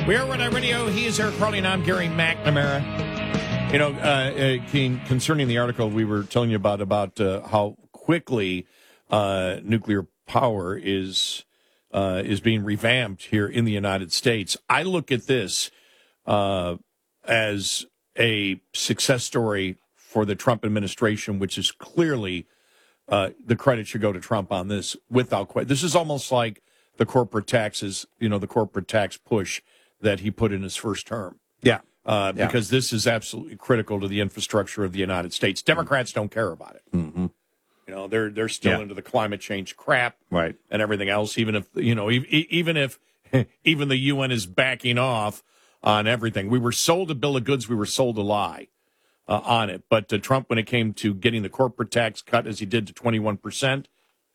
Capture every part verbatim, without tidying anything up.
We are Red Eye Radio. He is Eric Carly, and I'm Gary McNamara. You know, uh, uh, King, concerning the article we were telling you about, about uh, how quickly uh, nuclear power is uh, is being revamped here in the United States, I look at this uh, as a success story for the Trump administration, which is clearly uh, the credit should go to Trump on this without question. This is almost like the corporate taxes, you know, the corporate tax push that he put in his first term. Yeah. Uh, yeah. Because this is absolutely critical to the infrastructure of the United States. Democrats don't care about it. Mm-hmm. You know, they're they're still yeah. into the climate change crap, right, and everything else. Even if you know, e- even if even the U N is backing off on everything, we were sold a bill of goods. We were sold a lie uh, on it. But uh, Trump, when it came to getting the corporate tax cut, as he did to twenty-one percent,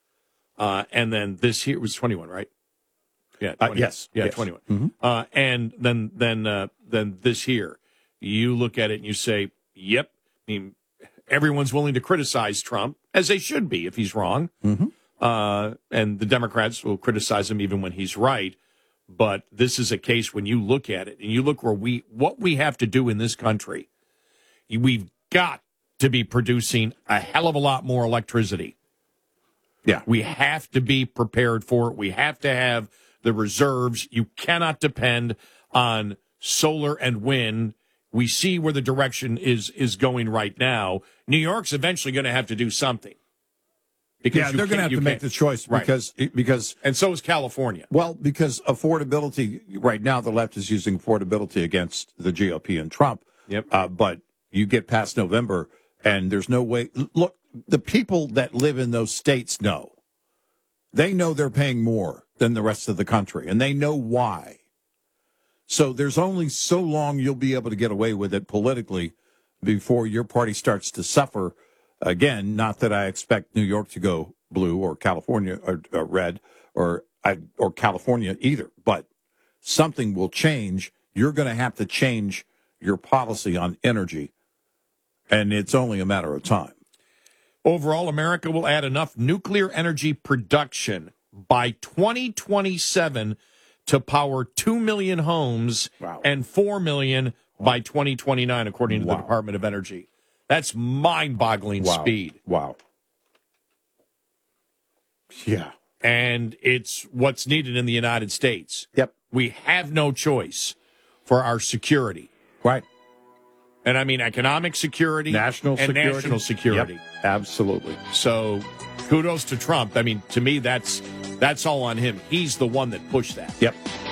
uh, and then this year it was twenty-one, right? Yeah. Uh, yes. Yeah. Yes. twenty-one. Mm-hmm. Uh, and then, then, uh, then this year, you look at it and you say, "Yep." I mean, everyone's willing to criticize Trump, as they should be if he's wrong. Mm-hmm. Uh, and the Democrats will criticize him even when he's right. But this is a case when you look at it and you look where we, what we have to do in this country. We've got to be producing a hell of a lot more electricity. Yeah, we have to be prepared for it. We have to have the reserves. You cannot depend on solar and wind. We see where the direction is is going right now. New York's eventually going to have to do something. Because yeah, they're going to have to make the choice because right. because and so is California. Well, because affordability right now, the left is using affordability against the G O P and Trump. Yep. Uh, but you get past November, and there's no way. Look, the people that live in those states know. They know they're paying more than the rest of the country, and they know why. So there's only so long you'll be able to get away with it politically before your party starts to suffer again. Not that I expect New York to go blue or California or, or red or or California either, but something will change. You're going to have to change your policy on energy, and it's only a matter of time. Overall, America will add enough nuclear energy production by twenty twenty-seven to power two million homes wow. and four million by twenty twenty-nine, according to wow. the Department of Energy. That's mind-boggling wow. speed. Wow. Yeah. And it's what's needed in the United States. Yep. We have no choice for our security. Right. And I mean economic security, national and security. national security. Yep, absolutely. So kudos to Trump. I mean, to me, that's that's all on him. He's the one that pushed that. Yep.